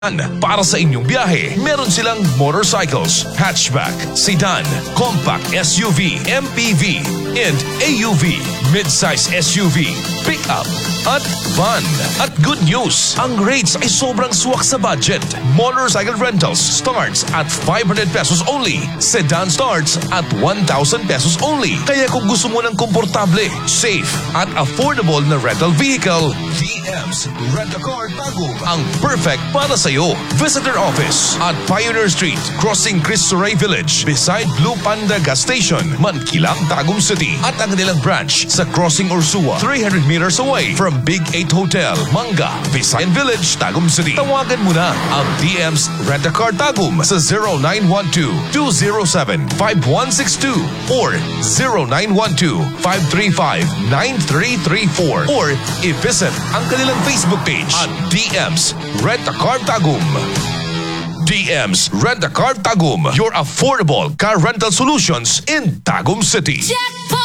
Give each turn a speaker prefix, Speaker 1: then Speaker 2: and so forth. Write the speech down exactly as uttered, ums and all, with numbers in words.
Speaker 1: Para sa inyong biyahe, meron silang motorcycles, hatchback, sedan, compact S U V, M P V, and A U V, mid-size S U V, pickup, at van. At good news, ang rates ay sobrang swak sa budget. Motorcycle rentals starts at five hundred pesos only. Sedan starts at one thousand pesos only. Kaya kung gusto mo ng komportable, safe, at affordable na rental vehicle, D M's Rent-A-Car Tagum ang perfect para sa iyo. Visit their office at Pioneer Street, crossing Cristo Rey Village, beside Blue Panda Gas Station, Mankilang, Tagum City. At ang nilang branch sa Crossing Ursua, three hundred meters away from Big eight Hotel, Manga, Visayan Village, Tagum City. Tawagan mo na ang D M's Rent-A-Car Tagum sa zero nine one two, two zero seven, five one six two or zero nine one two, five three five, nine three three four or i-visit ang kanilang Facebook page at D M's Rent-A-Car Tagum. D M's Rent-A-Car Tagum, your affordable car rental solutions in Tagum City.
Speaker 2: Jackpot!